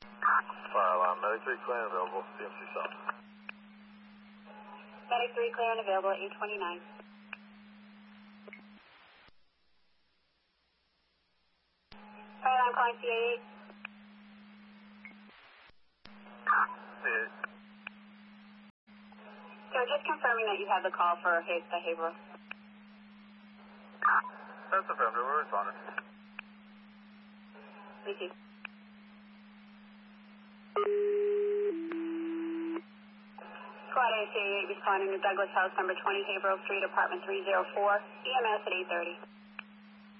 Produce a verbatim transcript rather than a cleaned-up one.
Fire alarm, Medic three clear and available, C M C South. Medic three clear and available at eight twenty-nine. Fire alarm calling C A eight. C eight. Sir, just confirming that you have the call for his behavioral. That's affirmative, we're responding. Thank you. Squad A C A eight responding to Douglas House, number twenty, Haverhill Street, apartment three oh four, E M S at eight thirty.